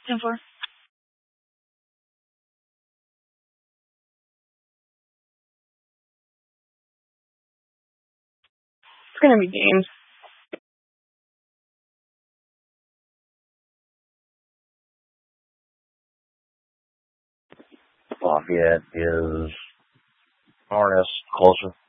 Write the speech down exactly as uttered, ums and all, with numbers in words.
ten four. It's gonna be games. Lafayette is Harness closer.